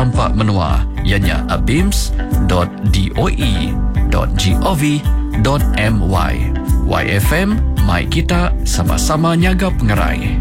Sarampak Menua, ianya abims.doe.gov.my. YFM, mai kita sama-sama nyaga pengerai.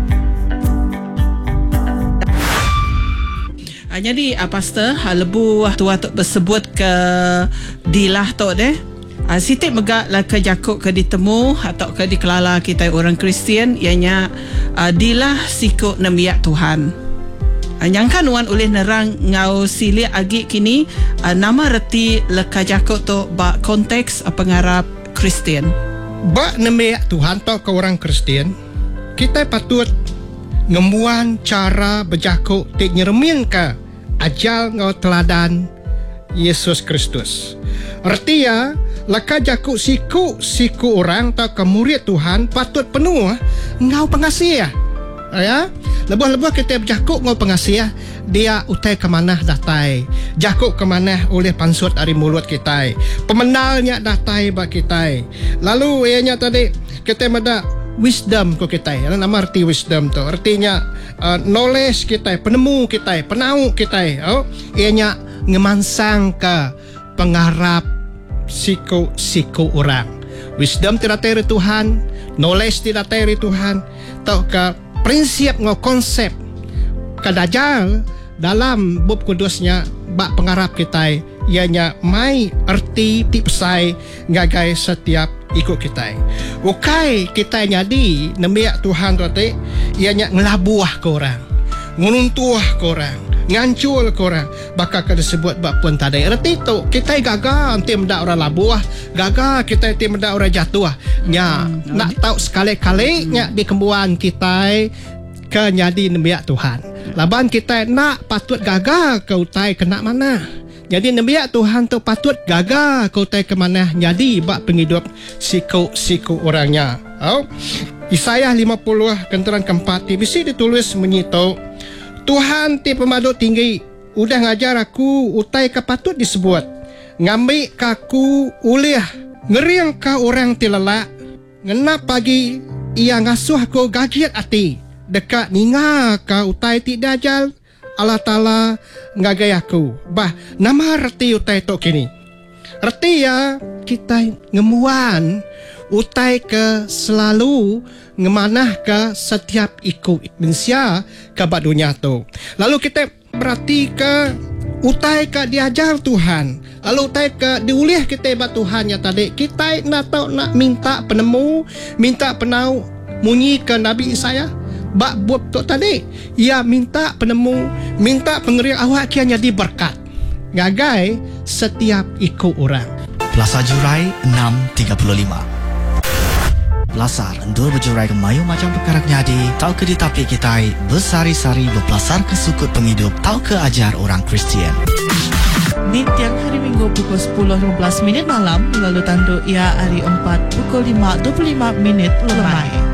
Jadi pastor lebu tua tu bersebut ke dilah tu deh. Sitik megak lah ke jakuk ke ditemu atau ke dikelala kita orang Kristian ianya dilah siku nemiak Tuhan. Nyangkan wan oleh nerang ngau silia agi kini nama reti leka jakuk tu ba konteks pengarap Kristian. Ba nemiak Tuhan tu ke orang Kristian, kita patut ngemuan cara berjakuk tik nyeremin ke ajal ngau teladan Yesus Kristus. Artinya laka jakuk siku orang tak ke murid Tuhan patut penuh ngau pengasih ya. Lebuh-lebuh kita berjakuk ngau pengasih dia utai ke mana datai, jakuk ke mana oleh pansut dari mulut kita, pemenalnya datai bak kita. Lalu ianya tadi kita mada wisdom ko kita, nama arti wisdom tu artinya knowledge kita, penemu kita, penau kita, ianya ngemansang ke pengarap siku orang. Wisdom tidak dari Tuhan, knowledge tidak dari Tuhan, tau ke prinsip ngau konsep kadajal dalam bab kudusnya bak pengarap kita, ianya mai erti tipsai ngagai setiap ikut kita. Ukai kita nyadi nemiak Tuhan tu te, ianya ngelabuah ke orang, ngununtuah ke orang, ngancul ke orang, bakal kada sebut bak pun tadai. Erti tu kita gagal nanti mendak orang labuah, gagal kita nanti mendak orang jatuh. Nya nak tahu sekali-kali nya di kembuan kita ke nyadi nemiak Tuhan. Laban kita nak patut gagal ke utai kena mana. Jadi nemiak Tuhan tu patut gagal ke utai ke mana nyadi bak penghidup siku orangnya. Yesaya 50 kenteran keempat bisi ditulis menyitu, Tuhan ti pemaduk tinggi udah ngajar aku utai ke patut disebut, ngambil kaku uliah ngeriang ka orang ti lelak, ngenap pagi ia ngasuh ko gagiat ati dekat ninga ka utai ti dajal Allah Ta'ala ngagai aku. Bah nama reti utai tok kini reti ya kita ngemuan utai ke selalu ngemanah ke setiap ikut mensia ke bak dunia tu. Lalu kita berarti ke utai ke diajar Tuhan, lalu utai ke diulih kita bak Tuhan ya tadi kita nak tahu nak minta penemu, minta penau munyi ke Nabi Isaya bak buat tu tadi ia minta penemu, minta pengeriak awak kianya diberkat ngagai setiap ikut orang. Plaza Jurai 6.35 Belasar endur berjurai ke mayu macam perkara nyadi, tau ke ditapik kita bersari-sari berpelasar ke sukut penghidup, tau ke ajar orang Kristian. Di tiang hari Minggu pukul 10.15 malam, lalu tanduk ia hari 4 pukul 5.25 lemai.